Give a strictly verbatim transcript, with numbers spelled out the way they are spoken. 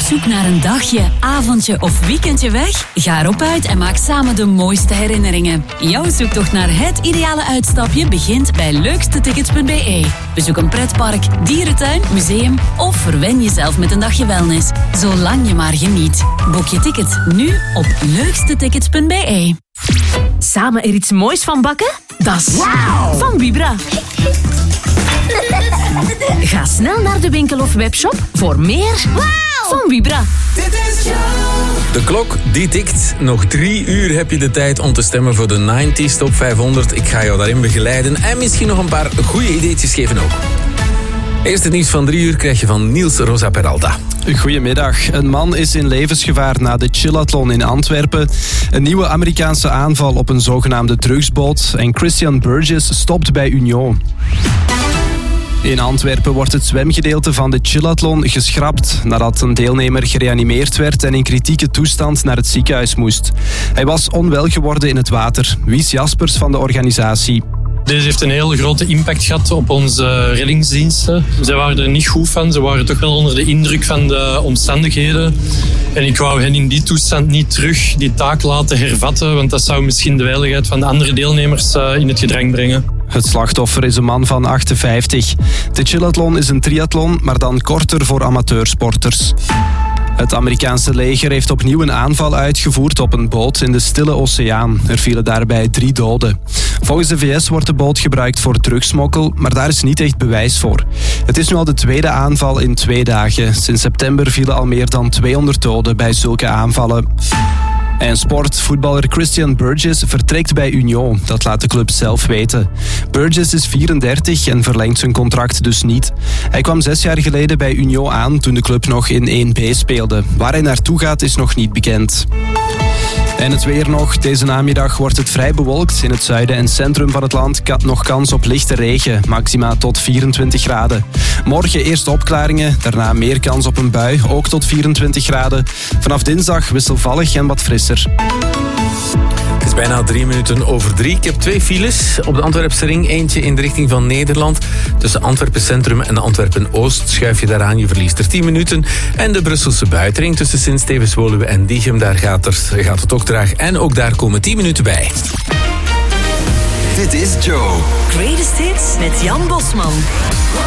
zoek naar een dagje, avondje of weekendje weg? Ga erop uit en maak samen de mooiste herinneringen. Jouw zoektocht naar het ideale uitstapje begint bij leukstetickets punt b e. Bezoek een pretpark, dierentuin, museum of verwen jezelf met een dagje wellness. Zolang je maar geniet. Boek je tickets nu op leukstetickets punt b e. Samen er iets moois van bakken? Dat is wow. Van Vibra. Ga snel naar de winkel of webshop voor meer wow. van Vibra. De klok die tikt. Nog drie uur heb je de tijd om te stemmen voor de negentig Top vijfhonderd. Ik ga jou daarin begeleiden en misschien nog een paar goede ideetjes geven ook. Eerst het nieuws van drie uur krijg je van Niels Rosa Peralta. Goedemiddag. Een man is in levensgevaar na de Chillathlon in Antwerpen. Een nieuwe Amerikaanse aanval op een zogenaamde drugsboot. En Christian Burgess stopt bij Union. In Antwerpen wordt het zwemgedeelte van de Chillathlon geschrapt nadat een deelnemer gereanimeerd werd en in kritieke toestand naar het ziekenhuis moest. Hij was onwel geworden in het water. Wies Jaspers van de organisatie. Deze heeft een hele grote impact gehad op onze reddingsdiensten. Zij waren er niet goed van. Ze waren toch wel onder de indruk van de omstandigheden. En ik wou hen in die toestand niet terug die taak laten hervatten, want dat zou misschien de veiligheid van de andere deelnemers in het gedrang brengen. Het slachtoffer is een man van achtenvijftig. De Chillathlon is een triathlon, maar dan korter voor amateursporters. Het Amerikaanse leger heeft opnieuw een aanval uitgevoerd op een boot in de Stille Oceaan. Er vielen daarbij drie doden. Volgens de V S wordt de boot gebruikt voor drugsmokkel, maar daar is niet echt bewijs voor. Het is nu al de tweede aanval in twee dagen. Sinds september vielen al meer dan tweehonderd doden bij zulke aanvallen. En sport, voetballer Christian Burgess vertrekt bij Union. Dat laat de club zelf weten. Burgess is vierendertig en verlengt zijn contract dus niet. Hij kwam zes jaar geleden bij Union aan toen de club nog in één B speelde. Waar hij naartoe gaat is nog niet bekend. En het weer nog. Deze namiddag wordt het vrij bewolkt. In het zuiden en centrum van het land nog kans op lichte regen. Maxima tot vierentwintig graden. Morgen eerst opklaringen, daarna meer kans op een bui. Ook tot vierentwintig graden. Vanaf dinsdag wisselvallig en wat frisser. Het is bijna drie minuten over drie. Ik heb twee files op de Antwerpse ring. Eentje in de richting van Nederland. Tussen Antwerpen Centrum en Antwerpen Oost schuif je daaraan. Je verliest er tien minuten. En de Brusselse buitenring tussen Sint-Stevens-Woluwe en Diegem. Daar gaat, er, gaat het ook traag. En ook daar komen tien minuten bij. Dit is Joe. Greatest Hits met Jan Bosman.